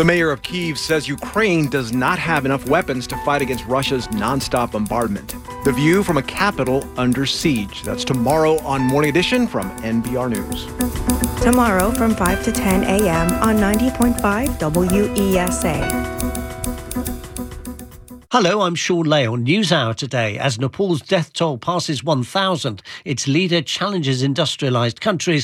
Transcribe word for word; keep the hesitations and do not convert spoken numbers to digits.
The mayor of Kyiv says Ukraine does not have enough weapons to fight against Russia's nonstop bombardment. The view from a capital under siege. That's tomorrow on Morning Edition from N B R News. Tomorrow from five to ten a.m. on ninety point five W E S A. Hello, I'm Sean Lay on NewsHour today. As Nepal's death toll passes one thousand, its leader challenges industrialised countries